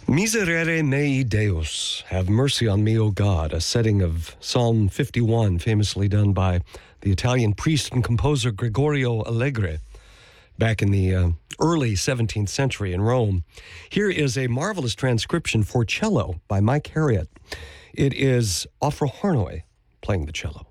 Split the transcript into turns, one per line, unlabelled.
Miserere mei Deus, have mercy on me, O God, a setting of Psalm 51, famously done by the Italian priest and composer Gregorio Allegri back in the early 17th century in Rome. Here is a marvelous transcription for cello by Mike Harriott. It is Ofra Harnoy playing the cello.